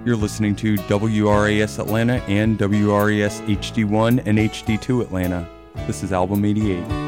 You're listening to WRAS Atlanta and WRAS HD1 and HD2 Atlanta. This is Album 88.